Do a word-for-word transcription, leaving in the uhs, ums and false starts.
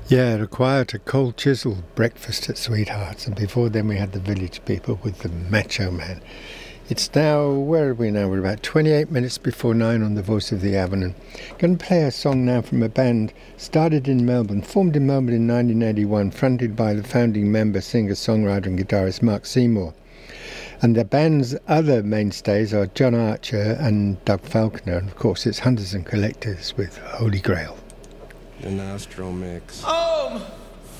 Yeah, required a cold chisel breakfast at Sweethearts, and before then we had the Village People with the Macho Man. It's now, where are we now? We're about twenty-eight minutes before nine on the Voice of the Avon. Going to play a song now from a band started in Melbourne, formed in Melbourne in nineteen eighty-one, fronted by the founding member, singer, songwriter and guitarist Mark Seymour. And the band's other mainstays are John Archer and Doug Falconer, and of course it's Hunters and Collectors with Holy Grail. The Nostro Mix. Home!